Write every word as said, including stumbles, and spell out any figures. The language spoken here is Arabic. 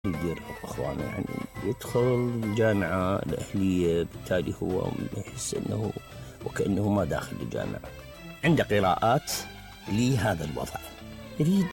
يدير اخوانه، يعني يدخل الجامعة الأهلية، بالتالي هو يحس انه وكأنه ما داخل الجامعة. عنده قراءات لهذا الوضع، يريد